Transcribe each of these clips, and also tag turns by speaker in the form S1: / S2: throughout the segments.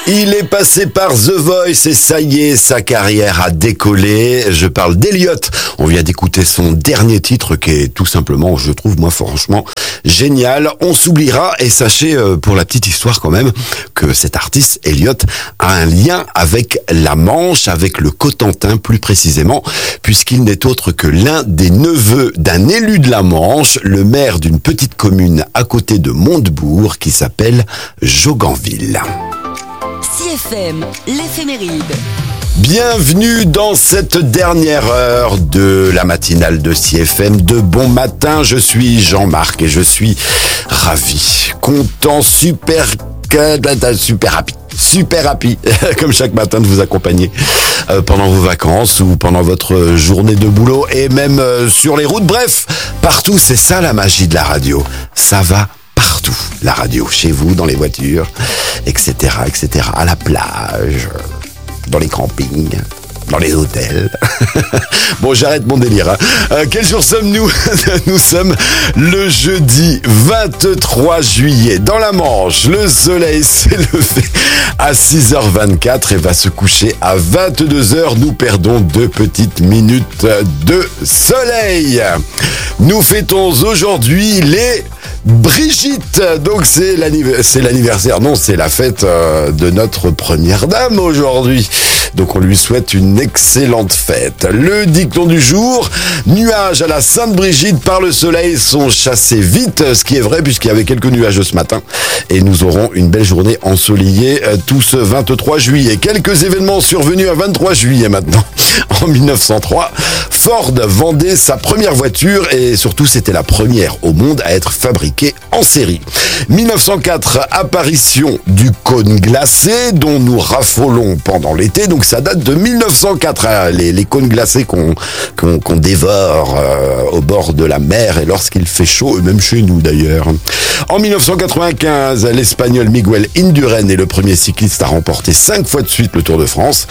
S1: Il est passé par The Voice et ça y est, sa carrière a décollé. Je parle d'Elliott. On vient d'écouter son dernier titre qui est tout simplement, je trouve, moi franchement, génial. On s'oubliera et sachez, pour la petite histoire quand même, que cet artiste, Elliott, a un lien avec la Manche, avec le Cotentin plus précisément, puisqu'il n'est autre que l'un des neveux d'un élu de la Manche, le maire d'une petite commune à côté de Montebourg qui s'appelle Jauganville.
S2: CFM, l'éphéméride.
S1: Bienvenue dans cette dernière heure de la matinale de CFM de Bon Matin. Je suis Jean-Marc et je suis ravi, content, super happy, comme chaque matin de vous accompagner pendant vos vacances ou pendant votre journée de boulot et même sur les routes. Bref, partout, c'est ça la magie de la radio. Ça va partout, la radio, chez vous, dans les voitures, etc., à la plage, dans les campings, dans les hôtels. Bon, j'arrête mon délire. Quel jour sommes-nous? Nous sommes le jeudi 23 juillet. Dans la Manche, le soleil s'est levé à 6h24 et va se coucher à 22h. Nous perdons 2 petites minutes de soleil. Nous fêtons aujourd'hui les Brigitte, donc c'est l'anniversaire, non, c'est la fête de notre première dame aujourd'hui. Donc on lui souhaite une excellente fête. Le dicton du jour, nuages à la Sainte-Brigitte par le soleil sont chassés vite, ce qui est vrai puisqu'il y avait quelques nuages ce matin et nous aurons une belle journée ensoleillée tout ce 23 juillet. Quelques événements survenus à 23 juillet maintenant. En 1903, Ford vendait sa première voiture et surtout c'était la première au monde à être fabriquée en série. 1904, apparition du cône glacé dont nous raffolons pendant l'été, donc ça date de 1904, hein, les cônes glacés qu'on dévore au bord de la mer et lorsqu'il fait chaud, et même chez nous d'ailleurs. En 1995, l'Espagnol Miguel Indurain est le premier cycliste à remporter 5 fois de suite le Tour de France.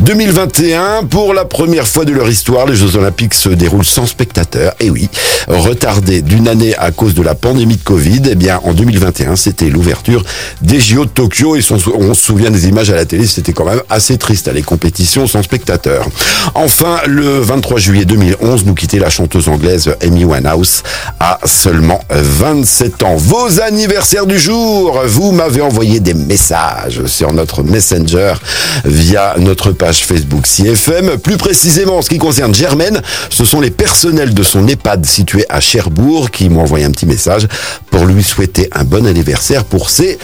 S1: 2021, pour la première fois de leur histoire, les Jeux Olympiques se déroulent sans spectateurs. Et oui, retardés d'une année à cause de la pandémie de Covid, eh bien en 2021, c'était l'ouverture des JO de Tokyo et on se souvient des images à la télé, c'était quand même assez triste, les compétitions sans spectateurs. Enfin, le 23 juillet 2011, nous quittait la chanteuse anglaise Amy Winehouse à seulement 27 ans. Vos anniversaires du jour, vous m'avez envoyé des messages sur notre Messenger via notre page Facebook CFM. Plus précisément, en ce qui concerne Germaine, ce sont les personnels de son EHPAD situé à Cherbourg qui m'ont envoyé un petit message pour lui souhaiter un bon anniversaire pour ses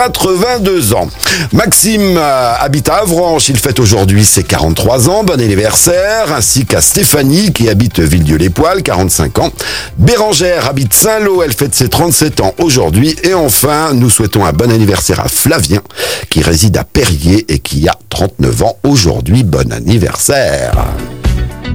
S1: 82 ans. Maxime habite à Avranches, il fête aujourd'hui ses 43 ans, bon anniversaire, ainsi qu'à Stéphanie qui habite Villedieu-les-Poêles, 45 ans. Bérangère habite Saint-Lô, elle fête ses 37 ans aujourd'hui. Et enfin, nous souhaitons un bon anniversaire à Flavien qui réside à Périer et qui a 39 ans aujourd'hui. Bon anniversaire.